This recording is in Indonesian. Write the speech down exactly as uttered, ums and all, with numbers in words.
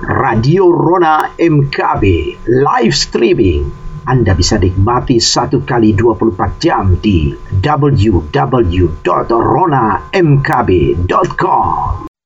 Radio Rona M K B live streaming. Anda bisa nikmati satu kali dua puluh empat jam di w w w dot rona m k b dot com.